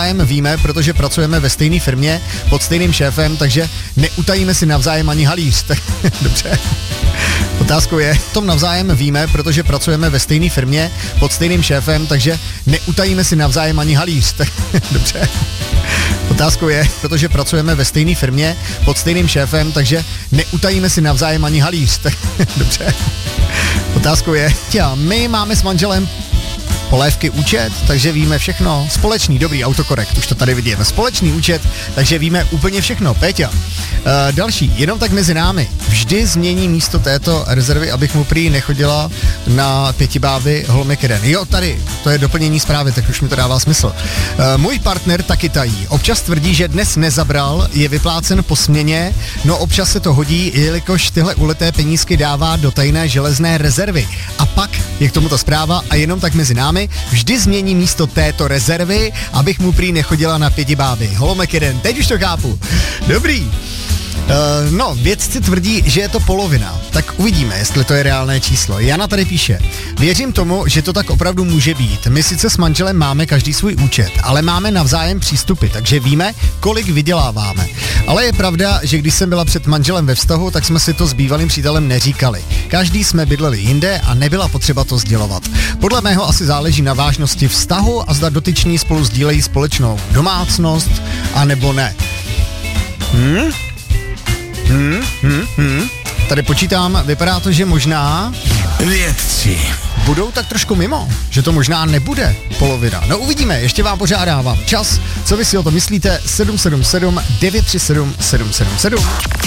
navzájem víme, protože pracujeme ve stejné firmě pod stejným šéfem, takže neutajíme si navzájem ani halíř. Dobře. Otázkou je, tom navzájem víme, protože pracujeme ve stejné firmě pod stejným šéfem, takže neutajíme si navzájem ani halíř. Dobře. Otázkou je, protože pracujeme ve stejné firmě pod stejným šéfem, takže neutajíme si navzájem ani halíř. Dobře. Otázkou je, my máme s manželem polévky účet, takže víme všechno. Společný, dobrý, autokorekt, už to tady vidíme. Společný účet, takže víme úplně všechno. Péťa. Další, jenom tak mezi námi. Vždy změní místo této rezervy, abych mu prý nechodila na pětibáby Holmek 1. Jo, tady, to je doplnění zprávy, tak už mi to dává smysl. Můj partner taky tají. Občas tvrdí, že dnes nezabral, je vyplácen po směně, no občas se to hodí, jelikož tyhle uleté penízky dává do tajné železné rezervy. A pak je k tomu ta zpráva a jenom tak mezi námi, vždy změní místo této rezervy, abych mu prý nechodila na pětibáby. Holomek 1, teď už to chápu. Dobrý. Vědci tvrdí, že je to polovina. Tak uvidíme, jestli to je reálné číslo. Jana tady píše, věřím tomu, že to tak opravdu může být. My sice s manželem máme každý svůj účet, ale máme navzájem přístupy, takže víme, kolik vyděláváme. Ale je pravda, že když jsem byla před manželem ve vztahu, tak jsme si to s bývalým přítelem neříkali. Každý jsme bydleli jinde a nebyla potřeba to sdělovat. Podle mého asi záleží na vážnosti vztahu a zda dotyční spolu sdílejí společnou domácnost, anebo ne. Tady počítám, vypadá to, že možná vědci budou tak trošku mimo, že to možná nebude polovina. No uvidíme, ještě vám požádávám čas, co vy si o to myslíte, 777 937 777.